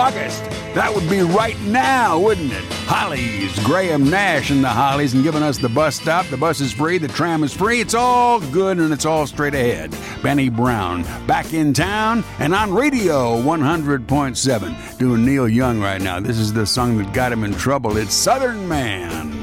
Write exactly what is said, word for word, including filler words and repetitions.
August. That would be right now, wouldn't it? Hollies, Graham Nash and the Hollies, and giving us the bus stop. The bus is free, the tram is free. It's all good and it's all straight ahead. Benny Brown, back in town and on radio one hundred point seven. Doing Neil Young right now. This is the song that got him in trouble. It's Southern Man.